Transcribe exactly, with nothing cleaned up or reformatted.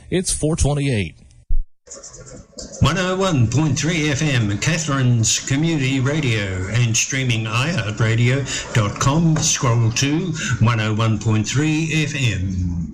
It's four twenty-eight. one oh one point three F M, Catherine's Community Radio, and streaming i heart radio dot com. Scroll to one oh one point three F M.